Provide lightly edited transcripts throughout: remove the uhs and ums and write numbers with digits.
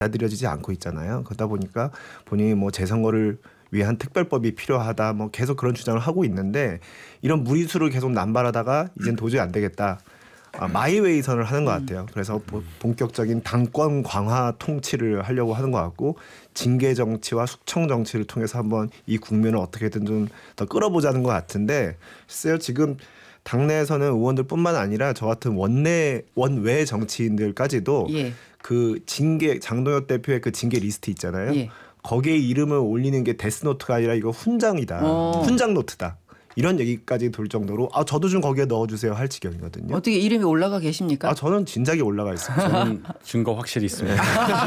받아들여지지 않고 있잖아요. 그러다 보니까 본인이 뭐 재선거를 위한 특별법이 필요하다 뭐 계속 그런 주장을 하고 있는데 이런 무리수를 계속 남발하다가 이젠 도저히 안 되겠다. 마이웨이 선을 하는 것 같아요. 그래서 본격적인 당권 강화 통치를 하려고 하는 것 같고 징계 정치와 숙청 정치를 통해서 한번 이 국면을 어떻게든 좀 더 끌어보자는 것 같은데 글쎄요 지금 당내에서는 의원들뿐만 아니라 저 같은 원외 정치인들까지도 예. 그 징계 장동혁 대표의 그 징계 리스트 있잖아요. 예. 거기에 이름을 올리는 게 데스노트가 아니라 이거 훈장이다. 훈장 노트다. 이런 얘기까지 돌 정도로 저도 좀 거기에 넣어주세요 할 지경이거든요. 어떻게 이름이 올라가 계십니까? 저는 진작에 올라가 있습니다. 저는 증거 확실히 있습니다.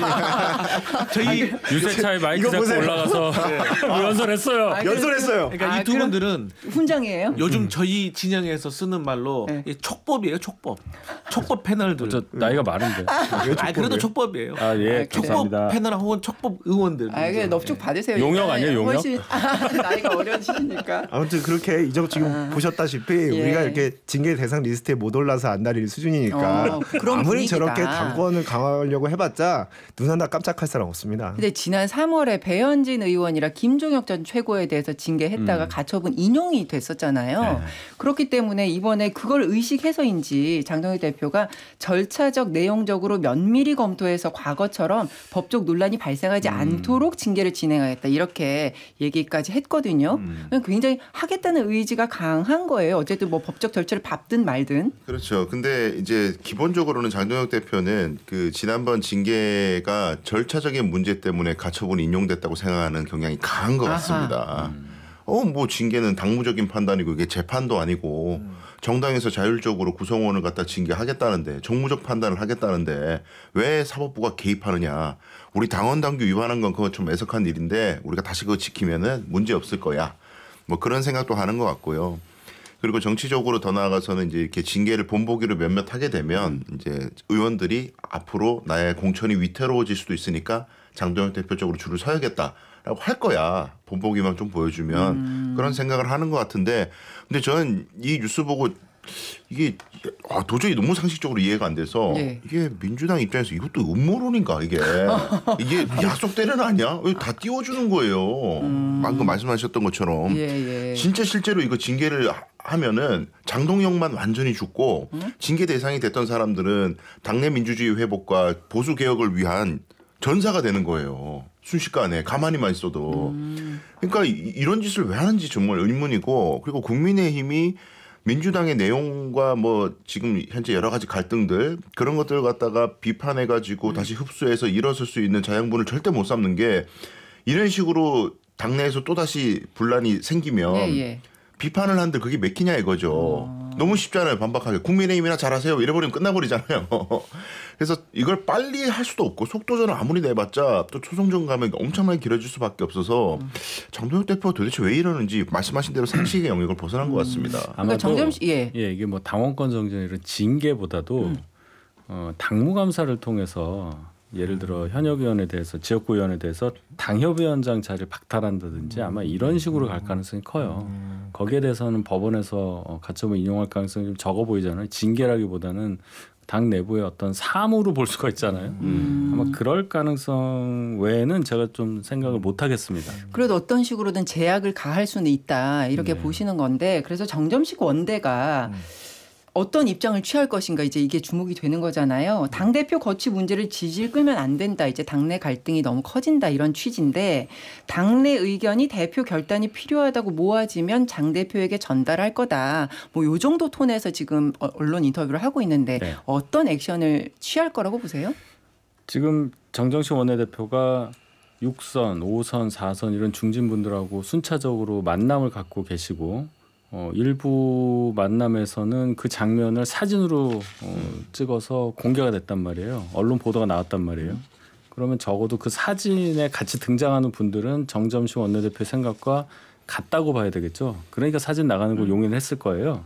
저희 유세차에 마이크 잡고 올라가서 연설했어요. 연설했어요. 그러니까 이 두 분들은 훈장이에요? 요즘 저희 진영에서 쓰는 말로 네. 이 촉법이에요, 촉법. 촉법 패널들. 저 나이가 많은데. 그래도 촉법이에요. 예, 촉법 감사합니다. 패널 혹은 촉법 의원들. 그냥 넙죽 받으세요. 용역 아니에요, 용역? 훨씬 나이가 어려지시니까. 아무튼 그렇게 이제 지금 보셨다시피 우리가 이렇게 징계 대상 리스트에 못 올라서 안달릴 수준이니까 그런 아무리 분위기다. 저렇게 당권을 강화하려고 해봤자 눈 하나 깜짝할 사람 없습니다. 근데 지난 3월에 배현진 의원이랑 김종혁 전 최고에 대해서 징계했다가 가처분 인용이 됐었잖아요. 네. 그렇기 때문에 이번에 그걸 의식해서인지 장동혁 대표가 절차적 내용적으로 면밀히 검토해서 과거처럼 법적 논란이 발생하지 않도록 징계를 진행하겠다 이렇게 얘기까지 했거든요. 굉장히 하겠다는 의지가 강한 거예요. 어쨌든 뭐 법적 절차를 밟든 말든. 그렇죠. 근데 이제 기본적으로는 장동혁 대표는 그 지난번 징계가 절차적인 문제 때문에 가처분 인용됐다고 생각하는 경향이 강한 것 같습니다. 뭐 징계는 당무적인 판단이고 이게 재판도 아니고 정당에서 자율적으로 구성원을 갖다 징계하겠다는데 정무적 판단을 하겠다는데 왜 사법부가 개입하느냐. 우리 당원 당규 위반한 건 그거 좀 애석한 일인데 우리가 다시 그거 지키면은 문제 없을 거야. 뭐 그런 생각도 하는 것 같고요. 그리고 정치적으로 더 나아가서는 이제 이렇게 징계를 본보기로 몇몇 하게 되면 이제 의원들이 앞으로 나의 공천이 위태로워질 수도 있으니까 장동혁 대표 쪽으로 줄을 서야겠다라고 할 거야. 본보기만 좀 보여주면 그런 생각을 하는 것 같은데 근데 저는 이 뉴스 보고 이게 도저히 너무 상식적으로 이해가 안 돼서 이게 민주당 입장에서 이것도 음모론인가 이게 약속 때는 아니야? 왜 다 띄워주는 거예요? 방금 말씀하셨던 것처럼 진짜 실제로 이거 징계를 하면은 장동혁만 완전히 죽고 징계 대상이 됐던 사람들은 당내 민주주의 회복과 보수 개혁을 위한 전사가 되는 거예요. 순식간에 가만히만 있어도. 그러니까 이런 짓을 왜 하는지 정말 의문이고 그리고 국민의힘이 민주당의 내용과 뭐 지금 현재 여러 가지 갈등들 그런 것들 갖다가 비판해가지고 다시 흡수해서 일어설 수 있는 자양분을 절대 못 삼는 게 이런 식으로 당내에서 또다시 분란이 생기면 비판을 하는데 그게 맥히냐 이거죠. 너무 쉽잖아요. 반박하게. 국민의힘이나 잘하세요. 이래버리면 끝나버리잖아요. 그래서 이걸 빨리 할 수도 없고 속도전을 아무리 내봤자 또 초성전 가면 엄청나게 길어질 수밖에 없어서 장동혁 대표가 도대체 왜 이러는지 말씀하신 대로 상식의 영역을 벗어난 것 같습니다. 아마도 이게 뭐 당원권 정전 이런 징계보다도 당무감사를 통해서 예를 들어 현역 의원에 대해서 지역구 의원에 대해서 당협위원장 자리를 박탈한다든지 아마 이런 식으로 갈 가능성이 커요. 거기에 대해서는 법원에서 가처분 인용할 가능성이 좀 적어 보이잖아요. 징계라기보다는 당 내부의 어떤 사무로 볼 수가 있잖아요. 아마 그럴 가능성 외에는 제가 좀 생각을 못 하겠습니다. 그래도 어떤 식으로든 제약을 가할 수는 있다 이렇게 보시는 건데 그래서 정점식 원대가 어떤 입장을 취할 것인가 이제 이게 주목이 되는 거잖아요. 당대표 거취 문제를 질질 끌면 안 된다. 이제 당내 갈등이 너무 커진다 이런 취지인데 당내 의견이 대표 결단이 필요하다고 모아지면 장 대표에게 전달할 거다. 뭐 요 정도 톤에서 지금 언론 인터뷰를 하고 있는데 어떤 액션을 취할 거라고 보세요? 지금 정정식 원내대표가 6선, 5선, 4선 이런 중진분들하고 순차적으로 만남을 갖고 계시고 일부 만남에서는 그 장면을 사진으로 찍어서 공개가 됐단 말이에요. 언론 보도가 나왔단 말이에요. 그러면 적어도 그 사진에 같이 등장하는 분들은 정점식 원내대표의 생각과 같다고 봐야 되겠죠. 그러니까 사진 나가는 걸 용인을 했을 거예요.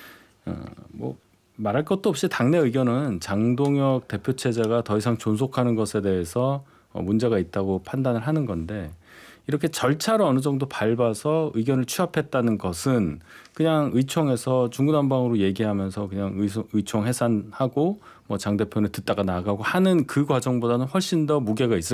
뭐 말할 것도 없이 당내 의견은 장동혁 대표 체제가 더 이상 존속하는 것에 대해서 문제가 있다고 판단을 하는 건데 이렇게 절차를 어느 정도 밟아서 의견을 취합했다는 것은 그냥 의총에서 중구난방으로 얘기하면서 그냥 의총 해산하고 뭐 장 대표는 듣다가 나가고 하는 그 과정보다는 훨씬 더 무게가 있을